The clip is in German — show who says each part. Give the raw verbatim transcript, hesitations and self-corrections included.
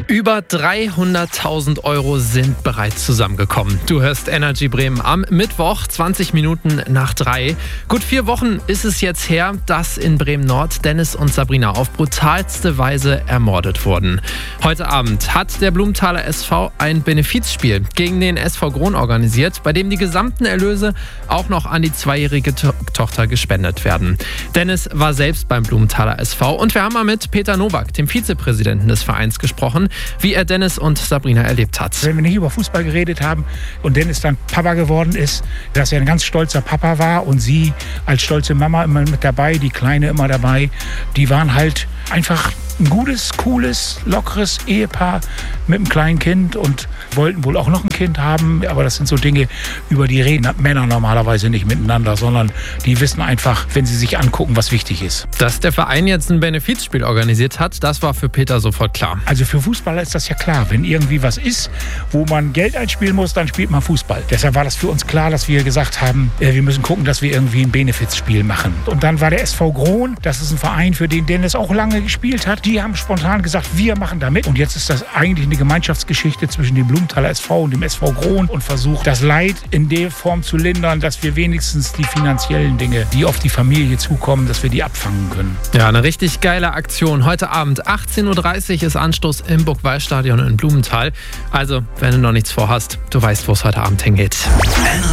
Speaker 1: Über dreihunderttausend Euro sind bereits zusammengekommen. Du hörst Energy Bremen am Mittwoch, zwanzig Minuten nach drei. Gut vier Wochen ist es jetzt her, dass in Bremen-Nord Dennis und Sabrina auf brutalste Weise ermordet wurden. Heute Abend hat der Blumenthaler S V ein Benefizspiel gegen den S V Grohn organisiert, bei dem die gesamten Erlöse auch noch an die zweijährige to- Tochter gespendet werden. Dennis war selbst beim Blumenthaler S V und wir haben mal mit Peter Nowak, dem Vizepräsidenten des Vereins, gesprochen, wie er Dennis und Sabrina erlebt hat.
Speaker 2: Wenn wir nicht über Fußball geredet haben und Dennis dann Papa geworden ist, dass er ein ganz stolzer Papa war und sie als stolze Mama immer mit dabei, die Kleine immer dabei, die waren halt einfach ein gutes, cooles, lockeres Ehepaar mit einem kleinen Kind und wollten wohl auch noch ein Kind haben. Aber das sind so Dinge, über die reden Männer normalerweise nicht miteinander, sondern die wissen einfach, wenn sie sich angucken, was wichtig ist.
Speaker 1: Dass der Verein jetzt ein Benefizspiel organisiert hat, das war für Peter sofort klar.
Speaker 2: Also für Fußballer ist das ja klar. Wenn irgendwie was ist, wo man Geld einspielen muss, dann spielt man Fußball. Deshalb war das für uns klar, dass wir gesagt haben, wir müssen gucken, dass wir irgendwie ein Benefizspiel machen. Und dann war der S V Grohn, das ist ein Verein, für den Dennis auch lange gespielt hat. Die haben spontan gesagt, wir machen da mit. Und jetzt ist das eigentlich eine Gemeinschaftsgeschichte zwischen dem Blumenthaler S V und dem S V Grohn und versucht, das Leid in der Form zu lindern, dass wir wenigstens die finanziellen Dinge, die auf die Familie zukommen, dass wir die abfangen können.
Speaker 1: Ja, eine richtig geile Aktion. Heute Abend achtzehn Uhr dreißig ist Anstoß im Burgwallstadion in Blumenthal. Also, wenn du noch nichts vorhast, du weißt, wo es heute Abend hingeht.